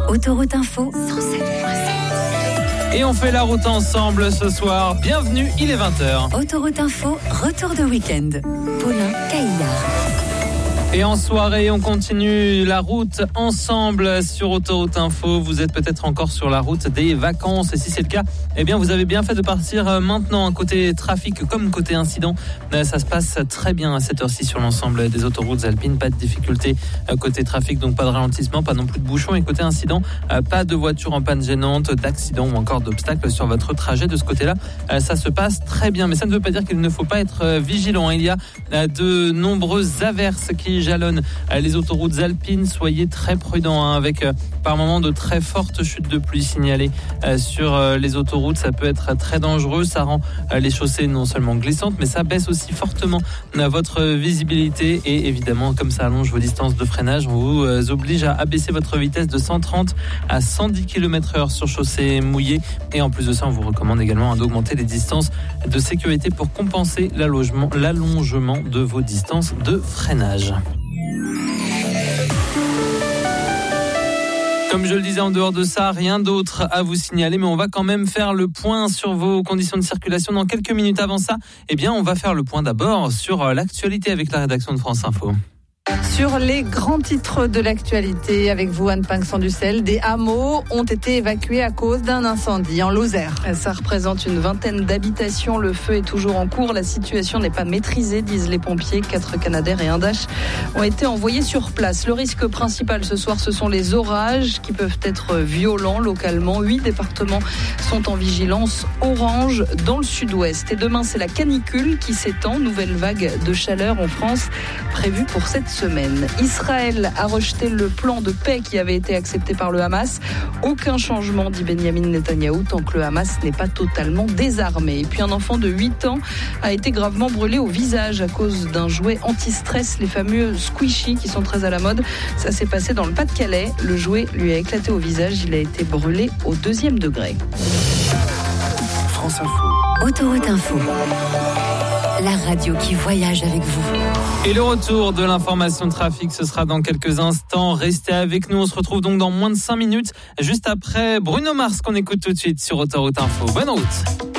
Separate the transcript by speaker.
Speaker 1: Autoroute Info 107.7.
Speaker 2: Et on fait la route ensemble ce soir. Bienvenue, il est 20h.
Speaker 1: Autoroute Info, retour de week-end. Paulin Caillard.
Speaker 2: Et en soirée, on continue la route ensemble sur Autoroute Info. Vous êtes peut-être encore sur la route des vacances. Et si c'est le cas, eh bien, vous avez bien fait de partir maintenant. Côté trafic comme côté incident, ça se passe très bien à cette heure-ci sur l'ensemble des autoroutes alpines. Pas de difficulté côté trafic, donc pas de ralentissement, pas non plus de bouchons. Et côté incident, pas de voiture en panne gênante, d'accident ou encore d'obstacles sur votre trajet. De ce côté-là, ça se passe très bien. Mais ça ne veut pas dire qu'il ne faut pas être vigilant. Il y a de nombreuses averses qui jalonnent les autoroutes alpines. Soyez très prudents avec par moments de très fortes chutes de pluie signalées sur les autoroutes. Ça peut être très dangereux. Ça rend les chaussées non seulement glissantes, mais ça baisse aussi fortement votre visibilité. Et évidemment, comme ça allonge vos distances de freinage, on vous oblige à abaisser votre vitesse de 130 à 110 km/h sur chaussée mouillée. Et en plus de ça, on vous recommande également d'augmenter les distances de sécurité pour compenser l'allongement de vos distances de freinage. Comme je le disais, en dehors de ça, rien d'autre à vous signaler, mais on va quand même faire le point sur vos conditions de circulation dans quelques minutes. Avant ça, eh bien, on va faire le point d'abord sur l'actualité avec la rédaction de France Info.
Speaker 3: Sur les grands titres de l'actualité, avec vous, Anne Pinxan-Dussel, des hameaux ont été évacués à cause d'un incendie en Lozère. Ça représente une vingtaine d'habitations. Le feu est toujours en cours. La situation n'est pas maîtrisée, disent les pompiers. 4 Canadair et un Dash ont été envoyés sur place. Le risque principal ce soir, ce sont les orages qui peuvent être violents localement. 8 départements sont en vigilance orange dans le sud-ouest. Et demain, c'est la canicule qui s'étend. Nouvelle vague de chaleur en France prévue pour cette semaine. Israël a rejeté le plan de paix qui avait été accepté par le Hamas. Aucun changement, dit Benyamin Netanyahou, tant que le Hamas n'est pas totalement désarmé. Et puis un enfant de 8 ans a été gravement brûlé au visage à cause d'un jouet anti-stress, les fameux squishy qui sont très à la mode. Ça s'est passé dans le Pas-de-Calais. Le jouet lui a éclaté au visage. Il a été brûlé au 2e degré.
Speaker 1: France Info. Autoroute Info. La radio qui voyage avec vous.
Speaker 2: Et le retour de l'information trafic, ce sera dans quelques instants. Restez avec nous, on se retrouve donc dans moins de 5 minutes, juste après Bruno Mars qu'on écoute tout de suite sur Autoroute Info. Bonne route.